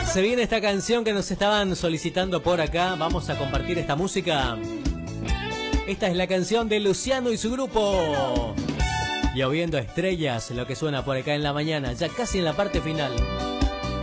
Se viene esta canción que nos estaban solicitando por acá. Vamos a compartir esta música. Esta es la canción de Luciano y su grupo. Lloviendo estrellas, lo que suena por acá en la mañana, ya casi en la parte final.